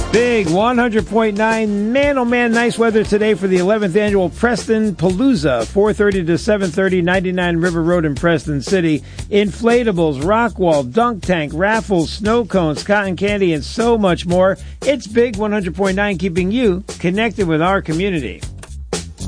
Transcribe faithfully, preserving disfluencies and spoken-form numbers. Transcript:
Big one hundred point nine, man oh man, nice weather today for the eleventh annual Preston Palooza, four thirty to seven thirty, ninety-nine River Road in Preston City. Inflatables, rock wall, dunk tank, raffles, snow cones, cotton candy, and so much more. It's Big one hundred point nine, keeping you connected with our community.